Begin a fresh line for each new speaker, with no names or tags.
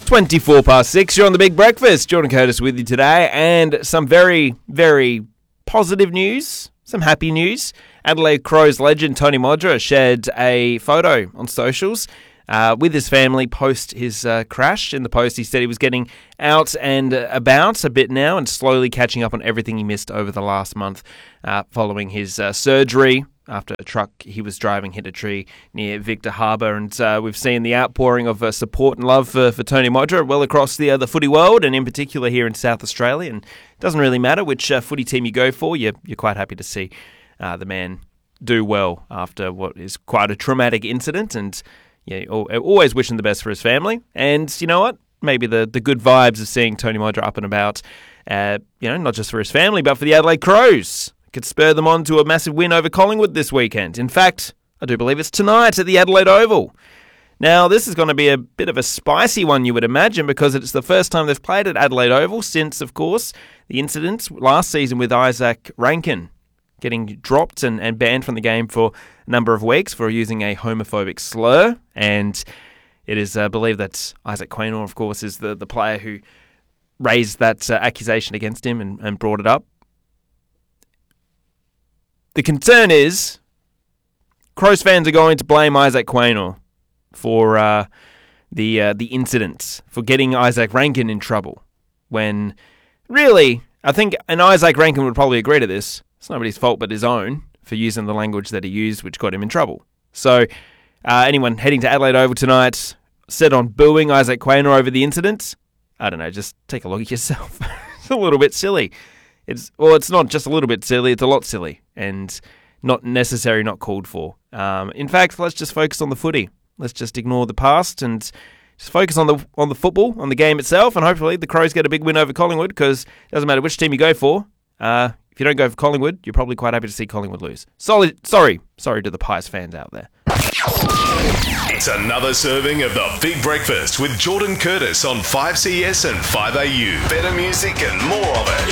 24 past 6, you're on the Big Breakfast. Jordan Curtis with you today, and some very, very positive news, some happy news. Adelaide Crows legend Tony Modra shared a photo on socials with his family post his crash. In the post, he said he was getting out and about a bit now and slowly catching up on everything he missed over the last month following his surgery after a truck he was driving hit a tree near Victor Harbour. And we've seen the outpouring of support and love for Tony Modra well across the footy world, and in particular here in South Australia. And it doesn't really matter which footy team you go for, you're quite happy to see the man do well after what is quite a traumatic incident. And yeah, always wishing the best for his family. And you know what? Maybe the good vibes of seeing Tony Modra up and about, not just for his family, but for the Adelaide Crows, could spur them on to a massive win over Collingwood this weekend. In fact, I do believe it's tonight at the Adelaide Oval. Now, this is going to be a bit of a spicy one, you would imagine, because it's the first time they've played at Adelaide Oval since, of course, the incident last season with Isaac Rankin getting dropped and banned from the game for a number of weeks for using a homophobic slur. And it is believed that Isaac Quaynor, of course, is the player who raised that accusation against him and brought it up. The concern is Crows fans are going to blame Isaac Quaynor for the incident, for getting Isaac Rankin in trouble, when really, I think, and Isaac Rankin would probably agree to this, it's nobody's fault but his own for using the language that he used, which got him in trouble. So anyone heading to Adelaide Oval tonight set on booing Isaac Quaynor over the incident, I don't know, just take a look at yourself. It's a little bit silly. It's not just a little bit silly, it's a lot silly and not necessary, not called for. In fact, let's just focus on the footy. Let's just ignore the past and just focus on the football, on the game itself, and hopefully the Crows get a big win over Collingwood, because it doesn't matter which team you go for. If you don't go for Collingwood, you're probably quite happy to see Collingwood lose. Sorry to the Pies fans out there.
It's another serving of the Big Breakfast with Jordan Curtis on 5CS and 5AU. Better music and more of it.